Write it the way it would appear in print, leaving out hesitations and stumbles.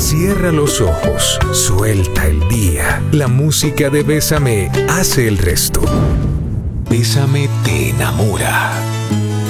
Cierra los ojos, suelta el día. La música de Bésame hace el resto. Bésame te enamora.